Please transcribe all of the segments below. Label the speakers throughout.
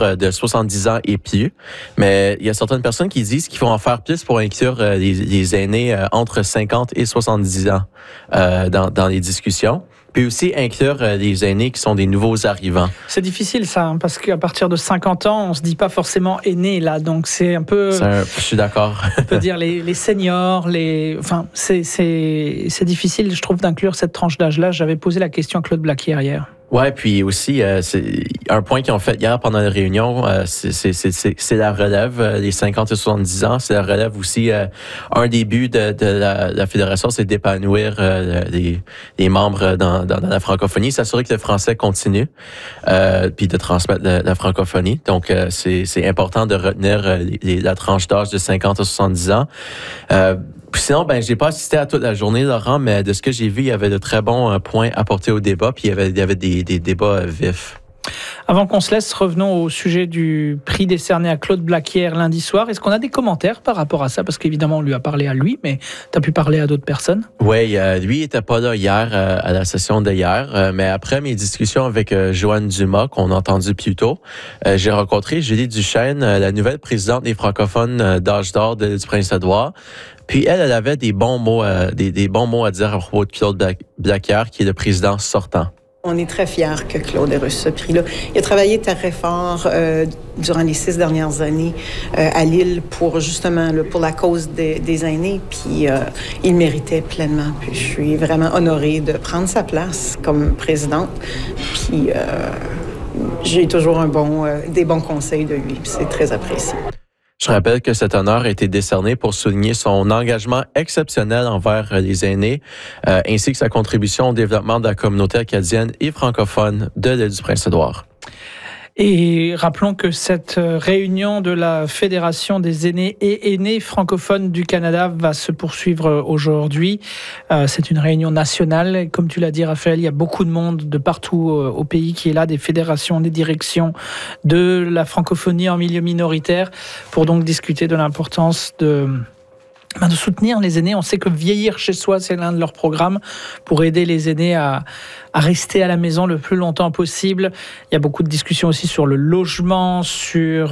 Speaker 1: de 70 ans et plus. Mais il y a certaines personnes qui disent qu'il faut en faire plus pour inclure les aînés entre 50 et 70 ans dans les discussions. Puis aussi inclure les aînés qui sont des nouveaux arrivants.
Speaker 2: C'est difficile ça, hein, parce qu'à partir de 50 ans, on se dit pas forcément aîné là, donc c'est un peu...
Speaker 1: Je suis d'accord.
Speaker 2: On peut dire les seniors, enfin, c'est difficile, je trouve, d'inclure cette tranche d'âge-là. J'avais posé la question à Claude Blaquière hier.
Speaker 1: Ouais, puis aussi, c'est un point qu'ils ont fait hier pendant la réunion, c'est la relève, les 50 et 70 ans. C'est la relève aussi. Un des buts de la fédération, c'est d'épanouir les membres dans la francophonie, s'assurer que le français continue, puis de transmettre la francophonie. Donc, c'est important de retenir la tranche d'âge de 50 à 70 ans. Sinon, j'ai pas assisté à toute la journée, Laurent, mais de ce que j'ai vu, il y avait de très bons points apportés au débat, puis il y avait des débats vifs.
Speaker 2: Avant qu'on se laisse, revenons au sujet du prix décerné à Claude Blaquière lundi soir. Est-ce qu'on a des commentaires par rapport à ça? Parce qu'évidemment, on lui a parlé à lui, mais tu as pu parler à d'autres personnes?
Speaker 1: Oui, lui n'était pas là hier, à la session d'hier, mais après mes discussions avec Joanne Dumas, qu'on a entendu plus tôt, j'ai rencontré Julie Duchesne, la nouvelle présidente des francophones d'âge d'or de du Prince-Édouard. Puis elle avait des bons mots, des bons mots à dire à propos de Claude Blaquière, qui est le président sortant.
Speaker 3: On est très fiers que Claude ait reçu ce prix-là. Il a travaillé très fort durant les 6 dernières années à Lille pour justement pour la cause des aînés. Puis il méritait pleinement. Puis je suis vraiment honorée de prendre sa place comme présidente. Puis j'ai toujours des bons conseils de lui. Puis c'est très apprécié.
Speaker 1: Je rappelle que cet honneur a été décerné pour souligner son engagement exceptionnel envers les aînés, ainsi que sa contribution au développement de la communauté acadienne et francophone de l'île du Prince-Édouard.
Speaker 2: Et rappelons que cette réunion de la Fédération des aînés et aînés francophones du Canada va se poursuivre aujourd'hui. C'est une réunion nationale. Et comme tu l'as dit, Raphaël, il y a beaucoup de monde de partout au pays qui est là, des fédérations, des directions de la francophonie en milieu minoritaire, pour donc discuter de l'importance de soutenir les aînés. On sait que vieillir chez soi, c'est l'un de leurs programmes pour aider les aînés à rester à la maison le plus longtemps possible. Il y a beaucoup de discussions aussi sur le logement, sur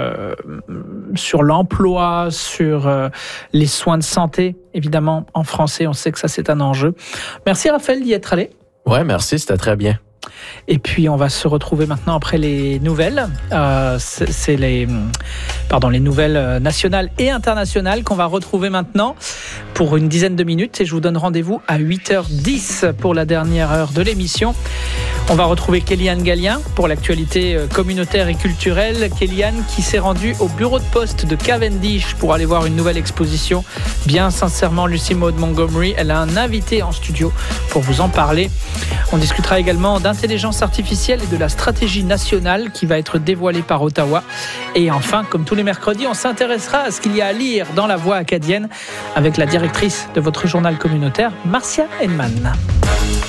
Speaker 2: l'emploi, sur les soins de santé. Évidemment, en français, on sait que ça, c'est un enjeu. Merci Raphaël d'y être allé.
Speaker 1: Ouais, merci, c'était très bien.
Speaker 2: Et puis on va se retrouver maintenant après les nouvelles. C'est les nouvelles nationales et internationales qu'on va retrouver maintenant pour une dizaine de minutes. Et je vous donne rendez-vous à 8h10 pour la dernière heure de l'émission. On va retrouver Kéliane Gallien pour l'actualité communautaire et culturelle. Kéliane qui s'est rendue au bureau de poste de Cavendish pour aller voir une nouvelle exposition. Bien sincèrement, Lucie Maud Montgomery, elle a un invité en studio pour vous en parler. On discutera également d'intelligence artificielle et de la stratégie nationale qui va être dévoilée par Ottawa. Et enfin, comme tous les mercredis, on s'intéressera à ce qu'il y a à lire dans la voix acadienne avec la directrice de votre journal communautaire, Marcia Henman.